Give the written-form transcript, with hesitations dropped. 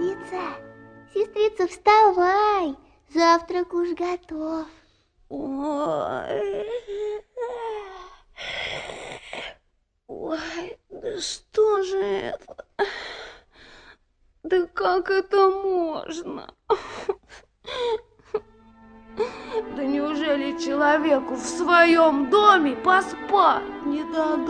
Сестрица, вставай, завтрак уж готов. Ой, да что же это? Да как это можно? Да неужели человеку в своем доме поспать не дадут?